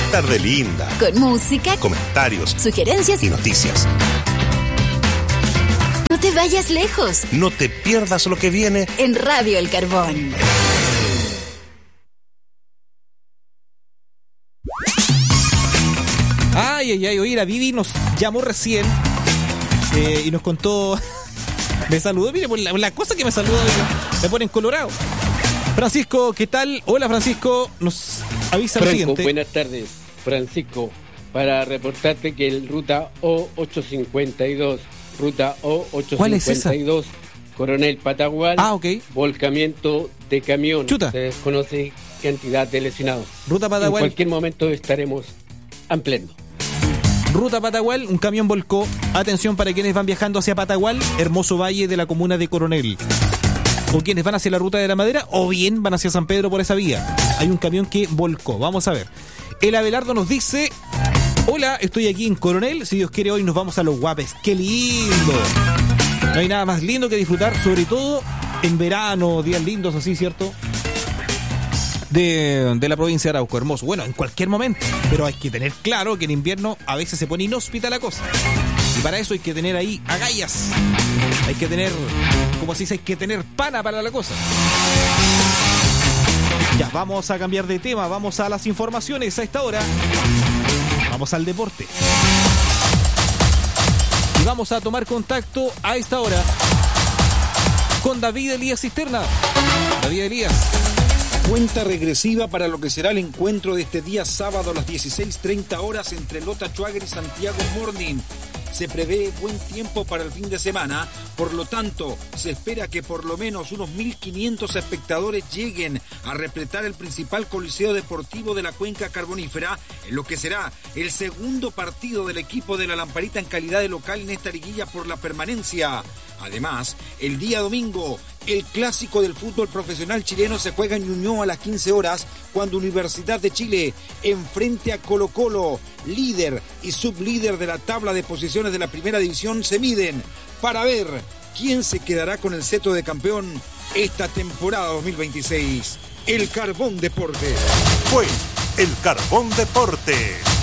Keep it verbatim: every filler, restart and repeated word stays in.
tarde linda. Con música, comentarios, sugerencias y noticias. No te vayas lejos. No te pierdas lo que viene en Radio El Carbón. Ay, ay, ay, oye, la Vivi nos llamó recién eh, y nos contó, me saludó, mire, por la, por la cosa que me saludó, me pone en colorado. Francisco, ¿qué tal? Hola, Francisco, nos avisa Franco, lo siguiente. Buenas tardes, Francisco, para reportarte que el ruta O ochocientos cincuenta y dos, ruta O ochocientos cincuenta y dos, ¿Cuál es esa? Coronel Patagual, ah, ok. volcamiento de camión. Chuta. Se desconoce cantidad de lesionados. Ruta Patagual. En cualquier momento estaremos ampliando. Ruta Patagual, un camión volcó. Atención para quienes van viajando hacia Patagual, hermoso valle de la comuna de Coronel. O quienes van hacia la Ruta de la Madera, o bien van hacia San Pedro por esa vía. Hay un camión que volcó. Vamos a ver. El Abelardo nos dice: hola, estoy aquí en Coronel. Si Dios quiere, hoy nos vamos a Los Guapes. ¡Qué lindo! No hay nada más lindo que disfrutar, sobre todo en verano, días lindos así, ¿cierto? De, de la provincia de Arauco, hermoso. Bueno, en cualquier momento, pero hay que tener claro que en invierno a veces se pone inhóspita la cosa. Y para eso hay que tener ahí agallas. Hay que tener, como así, hay que tener pana para la cosa. Ya, vamos a cambiar de tema, vamos a las informaciones a esta hora. Vamos al deporte. Y vamos a tomar contacto a esta hora con David Elías Cisterna. David Elías. Cuenta regresiva para lo que será el encuentro de este día sábado a las dieciséis treinta horas entre Lota Schwager y Santiago Morning. Se prevé buen tiempo para el fin de semana, por lo tanto, se espera que por lo menos unos mil quinientos espectadores lleguen a repletar el principal coliseo deportivo de la cuenca carbonífera, en lo que será el segundo partido del equipo de la Lamparita en calidad de local en esta liguilla por la permanencia. Además, el día domingo, el clásico del fútbol profesional chileno se juega en Ñuñoa a las quince horas, cuando Universidad de Chile enfrente a Colo-Colo, líder y sublíder de la tabla de posiciones de la primera división, se miden para ver quién se quedará con el cetro de campeón esta temporada dos mil veintiséis. El Carbón Deportes. Fue el Carbón Deportes.